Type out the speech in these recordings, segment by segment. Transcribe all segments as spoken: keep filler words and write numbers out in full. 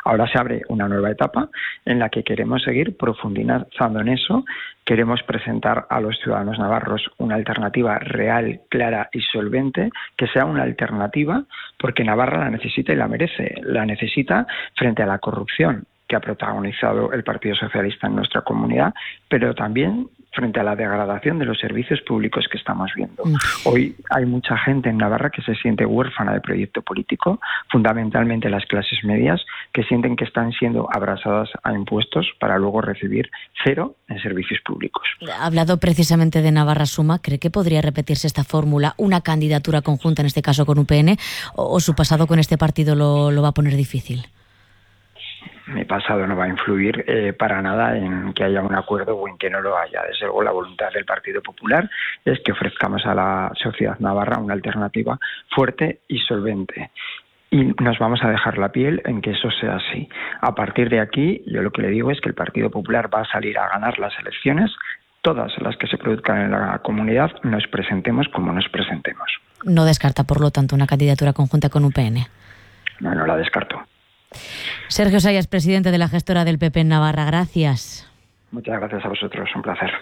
Ahora se abre una nueva etapa en la que queremos seguir profundizando en eso. Queremos presentar a los ciudadanos navarros una alternativa real, clara y solvente, que sea una alternativa porque Navarra la necesita y la merece. La necesita frente a la corrupción que ha protagonizado el Partido Socialista en nuestra comunidad, pero también frente a la degradación de los servicios públicos que estamos viendo. Hoy hay mucha gente en Navarra que se siente huérfana de proyecto político, fundamentalmente las clases medias, que sienten que están siendo abrasadas a impuestos para luego recibir cero en servicios públicos. Ha hablado precisamente de Navarra Suma. ¿Cree que podría repetirse esta fórmula, una candidatura conjunta, en este caso con U P N, o, o su pasado con este partido lo, lo va a poner difícil? Mi pasado no va a influir eh, para nada en que haya un acuerdo o en que no lo haya. Desde luego, la voluntad del Partido Popular es que ofrezcamos a la sociedad navarra una alternativa fuerte y solvente. Y nos vamos a dejar la piel en que eso sea así. A partir de aquí, yo lo que le digo es que el Partido Popular va a salir a ganar las elecciones, todas las que se produzcan en la comunidad, nos presentemos como nos presentemos. No descarta, por lo tanto, una candidatura conjunta con U P N. No, no la descarto. Sergio Sayas, presidente de la gestora del P P en Navarra, gracias. Muchas gracias a vosotros, un placer.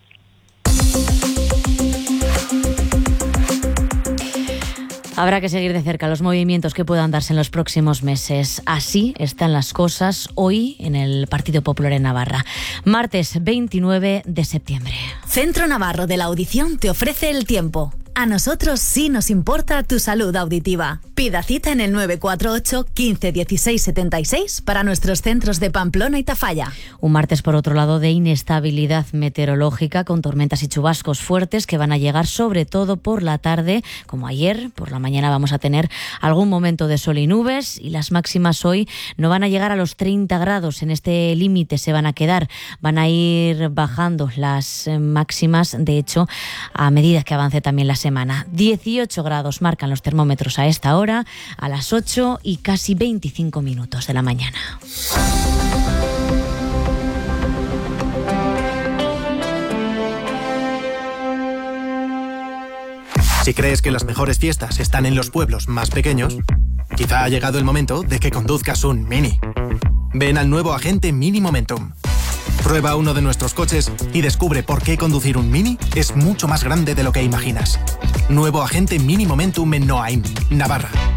Habrá que seguir de cerca los movimientos que puedan darse en los próximos meses. Así están las cosas hoy en el Partido Popular en Navarra. Martes veintinueve de septiembre. Centro Navarro de la Audición te ofrece el tiempo. A nosotros sí nos importa tu salud auditiva. Pida cita en el nueve cuatro ocho, quince, dieciséis, setenta y seis para nuestros centros de Pamplona y Tafalla. Un martes, por otro lado, de inestabilidad meteorológica con tormentas y chubascos fuertes que van a llegar sobre todo por la tarde, como ayer. Por la mañana vamos a tener algún momento de sol y nubes, y las máximas hoy no van a llegar a los treinta grados. En este límite se van a quedar, van a ir bajando las máximas, de hecho, a medida que avance también la semana. dieciocho grados marcan los termómetros a esta hora, a las ocho y casi veinticinco minutos de la mañana. Si crees que las mejores fiestas están en los pueblos más pequeños, quizá ha llegado el momento de que conduzcas un Mini. Ven al nuevo Agente Mini Momentum. Prueba uno de nuestros coches y descubre por qué conducir un Mini es mucho más grande de lo que imaginas. Nuevo Agente Mini Momentum en Noain, Navarra.